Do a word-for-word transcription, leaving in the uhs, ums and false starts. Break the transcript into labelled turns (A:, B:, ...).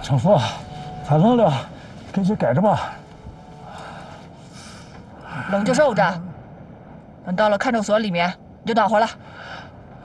A: 程福，太冷了，给去盖着吧。
B: 冷就受着。等到了看守所里面，你就暖和了。